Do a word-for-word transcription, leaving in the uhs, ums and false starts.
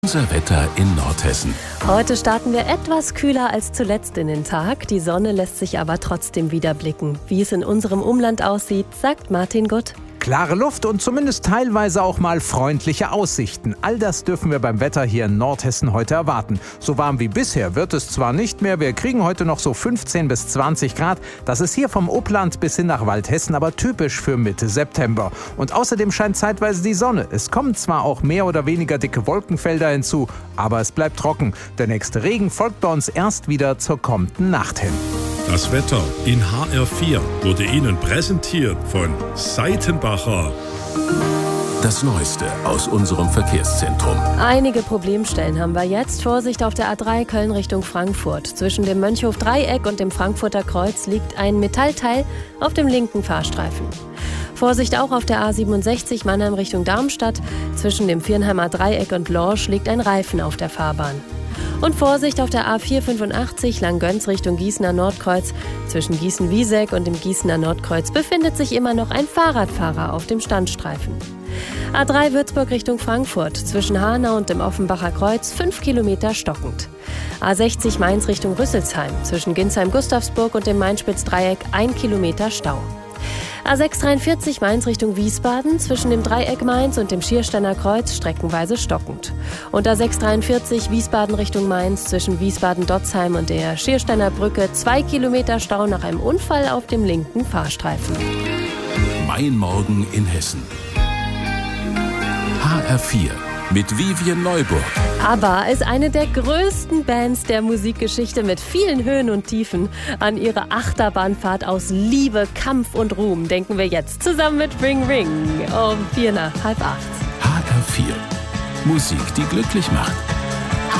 Unser Wetter in Nordhessen. Heute starten wir etwas kühler als zuletzt in den Tag. Die Sonne lässt sich aber trotzdem wieder blicken. Wie es in unserem Umland aussieht, sagt Martin Gutt. Klare Luft und zumindest teilweise auch mal freundliche Aussichten. All das dürfen wir beim Wetter hier in Nordhessen heute erwarten. So warm wie bisher wird es zwar nicht mehr, wir kriegen heute noch so fünfzehn bis zwanzig Grad. Das ist hier vom Upland bis hin nach Waldhessen aber typisch für Mitte September. Und außerdem scheint zeitweise die Sonne. Es kommen zwar auch mehr oder weniger dicke Wolkenfelder hinzu, aber es bleibt trocken. Der nächste Regen folgt bei uns erst wieder zur kommenden Nacht hin. Das Wetter in H R vier wurde Ihnen präsentiert von Seitenbacher. Das Neueste aus unserem Verkehrszentrum. Einige Problemstellen haben wir jetzt. Vorsicht auf der A drei Köln Richtung Frankfurt. Zwischen dem Mönchhof-Dreieck und dem Frankfurter Kreuz liegt ein Metallteil auf dem linken Fahrstreifen. Vorsicht auch auf der A siebenundsechzig Mannheim Richtung Darmstadt. Zwischen dem Viernheimer Dreieck und Lorsch liegt ein Reifen auf der Fahrbahn. Und Vorsicht auf der A vierhundertfünfundachtzig Langgöns Richtung Gießener Nordkreuz. Zwischen Gießen-Wieseck und dem Gießener Nordkreuz befindet sich immer noch ein Fahrradfahrer auf dem Standstreifen. A drei Würzburg Richtung Frankfurt. Zwischen Hanau und dem Offenbacher Kreuz fünf Kilometer stockend. A sechzig Mainz Richtung Rüsselsheim. Zwischen Ginsheim-Gustavsburg und dem Main-Spitz-Dreieck ein Kilometer Stau. A sechs dreiundvierzig Mainz Richtung Wiesbaden, zwischen dem Dreieck Mainz und dem Schiersteiner Kreuz streckenweise stockend. Und A sechs dreiundvierzig Wiesbaden Richtung Mainz, zwischen Wiesbaden-Dotzheim und der Schiersteiner Brücke zwei Kilometer Stau nach einem Unfall auf dem linken Fahrstreifen. Mein Morgen in Hessen. H R vier mit Vivian Neuburg. ABBA ist eine der größten Bands der Musikgeschichte mit vielen Höhen und Tiefen. An ihre Achterbahnfahrt aus Liebe, Kampf und Ruhm denken wir jetzt zusammen mit Ring Ring um vier nach halb acht. H R vier. Musik, die glücklich macht.